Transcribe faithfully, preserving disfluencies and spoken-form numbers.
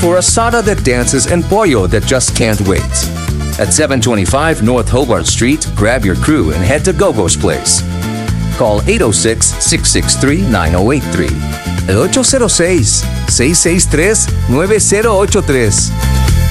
for asada that dances and pollo that just can't wait. At seven twenty-five North Hobart Street, grab your crew and head to Gogo's Place. Call eight oh six, six six three, nine oh eight three. eight oh six, six six tres, nueve cero ocho tres.